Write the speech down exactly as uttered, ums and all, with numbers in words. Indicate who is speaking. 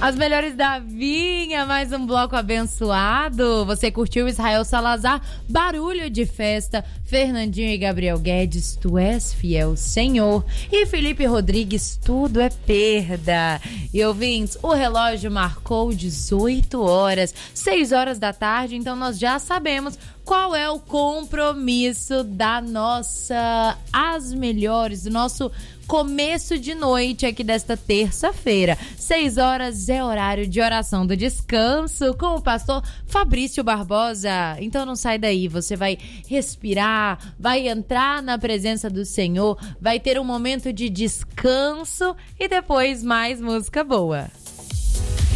Speaker 1: As melhores da vinha, mais um bloco abençoado. Você curtiu Israel Salazar, Barulho de Festa, Fernandinho e Gabriel Guedes, Tu És Fiel, Senhor, e Felipe Rodrigues, Tudo é Perda. E ouvintes, o relógio marcou dezoito horas, seis horas da tarde, então nós já sabemos qual é o compromisso da nossa As Melhores, do nosso começo de noite aqui desta terça-feira. Seis horas é horário de oração do descanso com o pastor Fabrício Barbosa. Então não sai daí, você vai respirar, vai entrar na presença do Senhor, vai ter um momento de descanso e depois mais música boa.